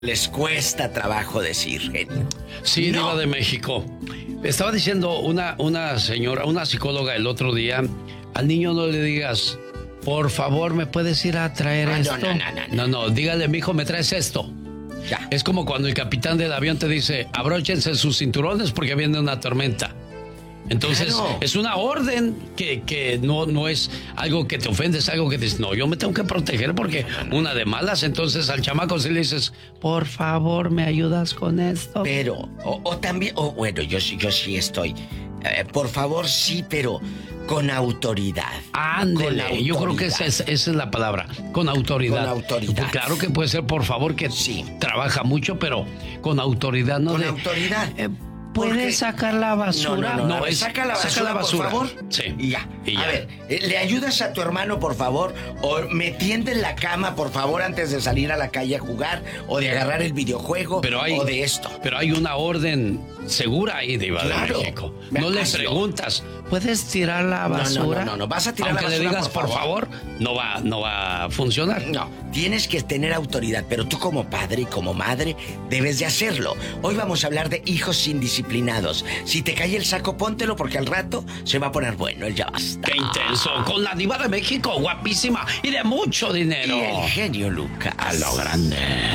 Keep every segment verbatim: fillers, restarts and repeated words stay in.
Les cuesta trabajo decir, genio. Sí, no. Diva de México. Estaba diciendo una, una señora, una psicóloga el otro día, al niño no le digas, por favor, ¿me puedes ir a traer ah, esto? No, no, no, no, no, no, dígale, mijo, ¿me traes esto? Ya. Es como cuando el capitán del avión te dice, abróchense sus cinturones porque viene una tormenta. Entonces, claro. Es una orden que, que no, no es algo que te ofende, es algo que dices, no, yo me tengo que proteger porque una de malas. Entonces al chamaco si le dices, por favor, ¿me ayudas con esto? Pero, o, o también, o bueno, yo, sí- yo sí estoy. Eh, por favor, sí, pero con autoridad. Ándele, Con yo creo que esa es, esa es la palabra, con autoridad. Con autoridad. Pues claro que puede ser, por favor, que sí. trabaja mucho, pero con autoridad, ¿no? Con de, autoridad. Eh, ¿Puedes Porque... sacar la basura? No, no, no, no es, saca la basura, saca la basura, por favor. Sí. Y ya. Y a ya. ver, eh, ¿le ayudas a tu hermano, por favor? O me tiende en la cama, por favor, antes de salir a la calle a jugar, o de agarrar el videojuego, pero hay, o de esto. Pero hay una orden segura ahí, Diva Claro. de México. No le Hazlo. preguntas, ¿puedes tirar la basura? No, no, no, no, vas a tirar Aunque la basura, le digas, por por favor. favor, no va, no va a funcionar. No, tienes que tener autoridad, pero tú como padre y como madre debes de hacerlo. Hoy vamos a hablar de hijos indisciplinados. Si te cae el saco, póntelo porque al rato se va a poner bueno, el ya basta. ¡Qué intenso! Con la Diva de México, guapísima y de mucho dinero. Y el genio Lucas. A lo grande.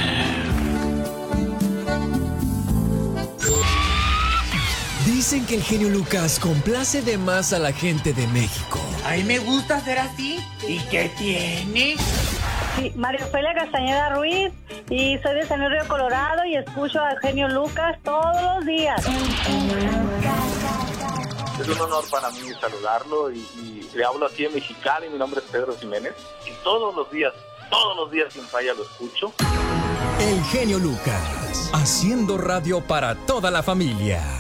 Dicen que el genio Lucas complace de más a la gente de México. A mí me gusta ser así. ¿Y qué tiene? Sí, María Ofelia Castañeda Ruiz, y soy de San Luis Río Colorado y escucho al genio Lucas todos los días. Es un honor para mí saludarlo y, y le hablo aquí en Mexicali. Mi nombre es Pedro Jiménez y todos los días, todos los días sin falla lo escucho. El genio Lucas, haciendo radio para toda la familia.